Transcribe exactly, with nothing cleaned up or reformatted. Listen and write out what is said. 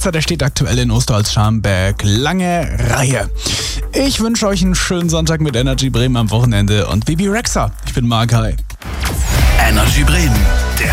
Besitzer, der steht aktuell in Osterholz-Scharmberg. Lange Reihe. Ich wünsche euch einen schönen Sonntag mit Energy Bremen am Wochenende und Bibi Rexha. Ich bin Mark. Hi. Energy Bremen.